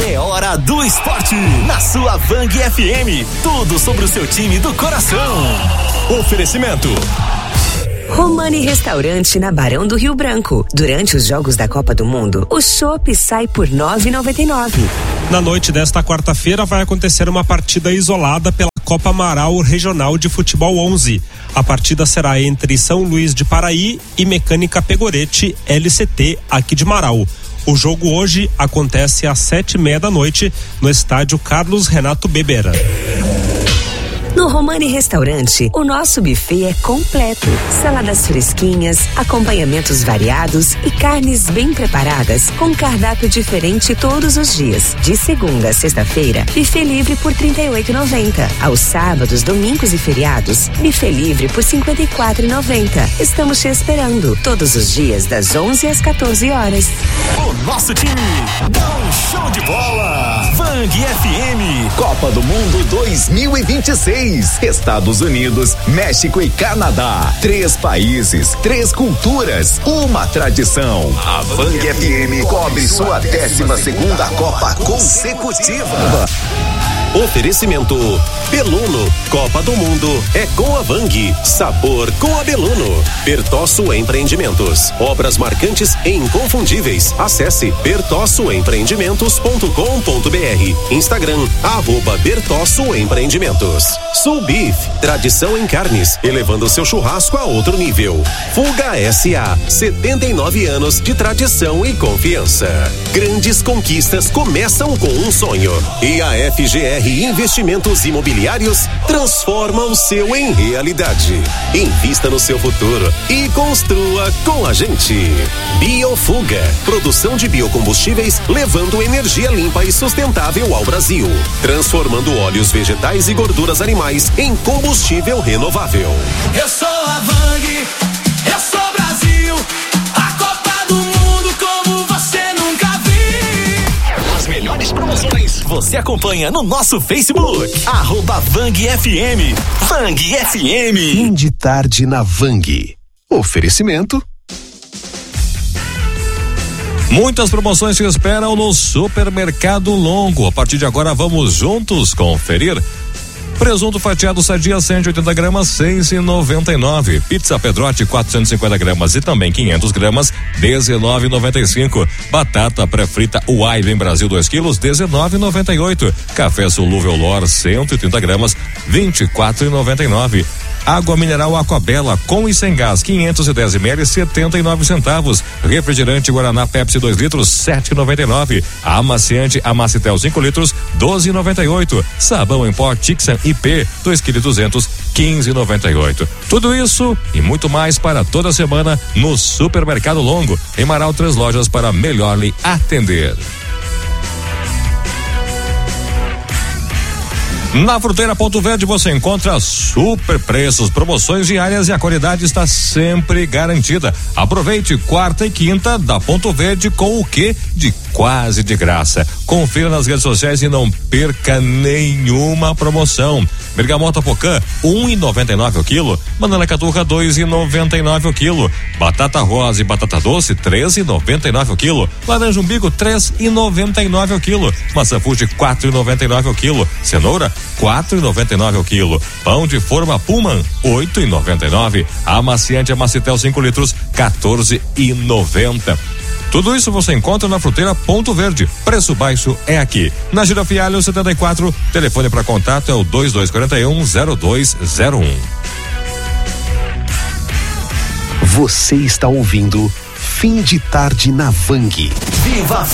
É hora do esporte na sua Vang FM. Tudo sobre o seu time do coração. Oferecimento Romani Restaurante na Barão do Rio Branco. Durante os Jogos da Copa do Mundo, o chopp sai por R$ 9,99. Na noite desta quarta-feira vai acontecer uma partida isolada pela Copa Amaral Regional de Futebol 11. A partida será entre São Luís de Paraí e Mecânica Pegorete LCT aqui de Marau. O jogo hoje acontece às 7:30 da noite no estádio Carlos Renato Beber. No Romani Restaurante, o nosso buffet é completo. Saladas fresquinhas, acompanhamentos variados e carnes bem preparadas, com cardápio diferente todos os dias. De segunda a sexta-feira, buffet livre por R$ 38,90. Aos sábados, domingos e feriados, buffet livre por R$ 54,90. Estamos te esperando todos os dias das 11 às 14 horas. O nosso time dá um show de bola. Vang FM, Copa do Mundo 2026. Estados Unidos, México e Canadá. 3 países, 3 culturas, uma tradição. A Vang FM cobre sua 12ª Copa consecutiva. Oferecimento Beluno, Copa do Mundo é com a Vang, sabor com a Beluno. Bertosso Empreendimentos, obras marcantes e inconfundíveis. Acesse bertossoempreendimentos.com.br. Instagram, @Bertosso Empreendimentos. Soul Beef, tradição em carnes, elevando seu churrasco a outro nível. Fuga SA, 79 anos de tradição e confiança. Grandes conquistas começam com um sonho. E a FGR Investimentos Imobiliários transforma o seu em realidade. Invista no seu futuro e construa com a gente. Biofuga, produção de biocombustíveis levando energia limpa e sustentável ao Brasil, transformando óleos vegetais e gorduras animais em combustível renovável. Eu sou a Vang, eu sou Brasil, a Copa do Mundo como você nunca viu. As melhores promoções você acompanha no nosso Facebook, @VangFM. Vang FM. Fim de tarde na Vang. Oferecimento. Muitas promoções te esperam no Supermercado Longo. A partir de agora vamos juntos conferir. Presunto fatiado Sadia 180 gramas, 6,99. Pizza Pedrotti 450 gramas e também 500 gramas, 19,95. Batata pré-frita Uai Brasil 2 quilos, 19,98. Café Solúvel Lor 130 gramas, 24,99. Água mineral Aquabela com e sem gás 510 ml, 79 centavos. Refrigerante Guaraná Pepsi 2 litros, 7,99. Amaciante Amacitel 5 litros, 12,98. Sabão em pó Tixan IP 2 kg 200, 15,98. Tudo isso e muito mais para toda semana no Supermercado Longo. Em Marau, 3 lojas para melhor lhe atender. Na Fruteira Ponto Verde você encontra super preços, promoções diárias e a qualidade está sempre garantida. Aproveite quarta e quinta da Ponto Verde com o quê? De quase de graça. Confira nas redes sociais e não perca nenhuma promoção. Bergamota Pocã, 1,99 o quilo. Banana Caturra, 2,99 o quilo. Batata rosa e batata doce, 13,99 o quilo. Laranja umbigo, 3,99 o quilo. Maçã Fuji, 4,99 o quilo. Cenoura, 4,99 o quilo. Pão de forma Pullman, 8,99. Amaciante Amacitel 5 litros, 14,90. Tudo isso você encontra na Fruteira Ponto Verde. Preço baixo é aqui. Na Girafialho 74, telefone para contato é o 2241-0201. Você está ouvindo Fim de Tarde na Vang. Viva